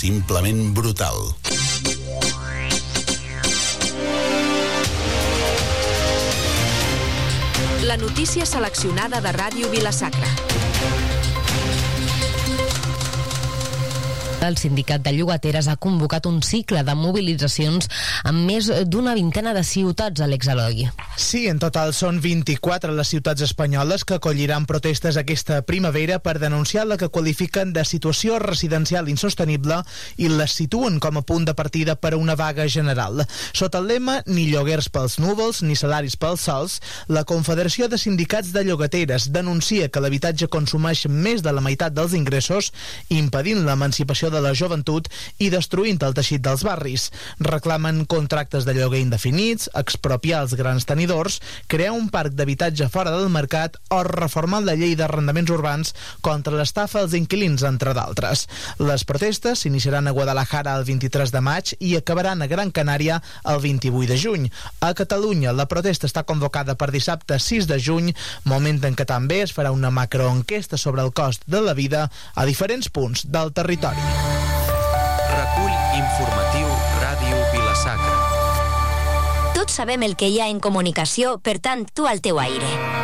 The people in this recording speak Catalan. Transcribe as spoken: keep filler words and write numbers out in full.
simplement brutal. La notícia seleccionada de Ràdio Vila-sacra. El sindicat de llogateres ha convocat un cicle de mobilitzacions en més d'una vintena de ciutats, Àlex Eloi. Sí, en total són vint-i-quatre les ciutats espanyoles que acolliran protestes aquesta primavera per denunciar la que qualifiquen de situació residencial insostenible i les situen com a punt de partida per a una vaga general. Sota el lema "Ni lloguers pels núvols, ni salaris pels sols", la Confederació de Sindicats de Llogateres denuncia que l'habitatge consumeix més de la meitat dels ingressos, impedint l'emancipació de la joventut i destruint el teixit dels barris. Reclamen contractes de lloguer indefinits, expropiar els grans tenidors, crear un parc d'habitatge fora del mercat o reformar la llei d'arrendaments urbans contra l'estafa als inquilins, entre d'altres. Les protestes s'iniciaran a Guadalajara el vint-i-tres de maig i acabaran a Gran Canària el vint-i-vuit de juny. A Catalunya la protesta està convocada per dissabte sis de juny, moment en què també es farà una macroenquesta sobre el cost de la vida a diferents punts del territori. Recull informatiu Ràdio Vila-sacra. Tots sabem el que hi ha en comunicació, per tant, tu al teu aire.